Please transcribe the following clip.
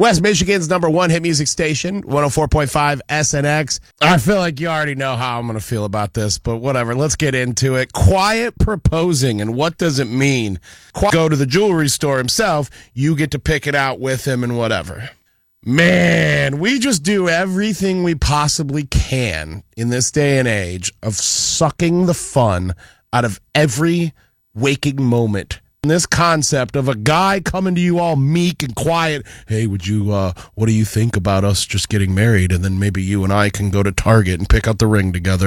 West Michigan's #1 hit music station, 104.5 SNX. I feel like you already know how I'm going to feel about this, but whatever. Let's get into it. Quiet proposing, and what does it mean? Go to the jewelry store himself. You get to pick it out with him and whatever. Man, we just do everything we possibly can in this day and age of sucking the fun out of every waking moment. This concept of a guy coming to you all meek and quiet, hey, what do you think about us just getting married? And then maybe you and I can go to Target and pick out the ring together.